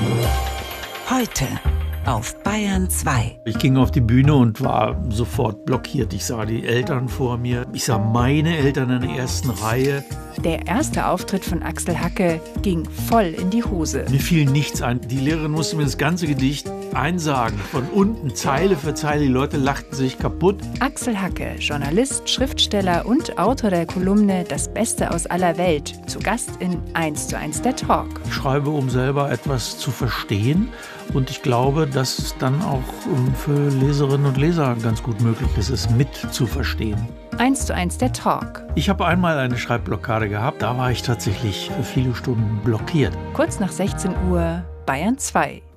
Heute auf Bayern 2. Ich ging auf die Bühne und war sofort blockiert. Ich sah die Eltern vor mir. Ich sah meine Eltern in der ersten Reihe. Der erste Auftritt von Axel Hacke ging voll in die Hose. Mir fiel nichts ein. Die Lehrerin musste mir das ganze Gedicht einsagen. Von unten, Zeile für Zeile. Die Leute lachten sich kaputt. Axel Hacke, Journalist, Schriftsteller und Autor der Kolumne Das Beste aus aller Welt. Zu Gast in 1:1 der Talk. Ich schreibe, um selber etwas zu verstehen. Und ich glaube, dass es dann auch für Leserinnen und Leser ganz gut möglich ist, es mit zu verstehen. 1:1 der Talk. Ich habe einmal eine Schreibblockade gehabt. Da war ich tatsächlich für viele Stunden blockiert. Kurz nach 16 Uhr, Bayern 2.